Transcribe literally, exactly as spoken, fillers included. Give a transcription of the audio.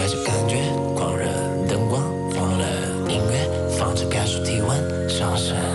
带着感觉，狂热灯光，放了音乐，放着感受体温上升。